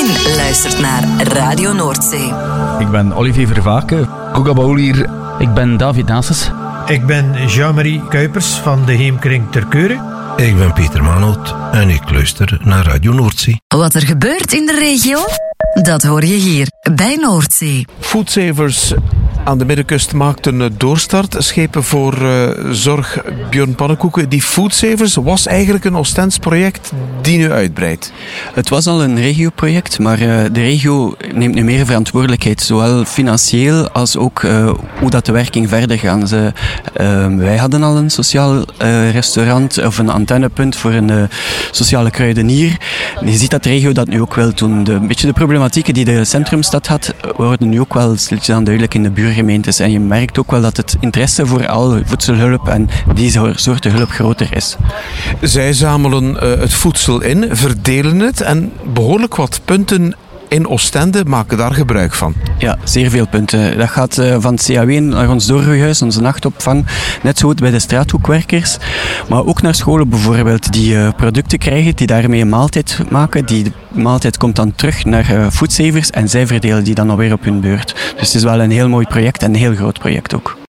Iedereen luistert naar Radio Noordzee. Ik ben Olivier Vervaken, Koekabaul hier. Ik ben David Nases. Ik ben Jean-Marie Kuipers van de Heemkring Terkeuren. Ik ben Pieter Manoot en ik luister naar Radio Noordzee. Wat er gebeurt in de regio, dat hoor je hier bij Noordzee. Foodsavers aan de Middenkust maakt een doorstart. Schepen voor zorg Björn Pannenkoeken. Die Foodsavers was eigenlijk een Oostends project die nu uitbreidt. Het was al een regioproject, maar de regio neemt nu meer verantwoordelijkheid. Zowel financieel als ook hoe dat de werking verder gaat. Wij hadden al een sociaal restaurant of een antennepunt voor een sociale kruidenier. Je ziet dat de regio dat nu ook wel doen. Een beetje de problematieken die de centrumstad had, worden nu ook wel stilletjes aan duidelijk in de buurgemeentes. En je merkt ook wel dat het interesse voor al voedselhulp en die soorten hulp groter is. Zij zamelen het voedsel in, verdelen het en behoorlijk wat punten in Oostende maken daar gebruik van. Ja, zeer veel punten. Dat gaat van het CAW naar ons doorgroeihuis, onze nachtopvang. Net zo goed bij de straathoekwerkers. Maar ook naar scholen bijvoorbeeld die producten krijgen, die daarmee een maaltijd maken. Die maaltijd komt dan terug naar Foodsavers en zij verdelen die dan alweer op hun beurt. Dus het is wel een heel mooi project en een heel groot project ook.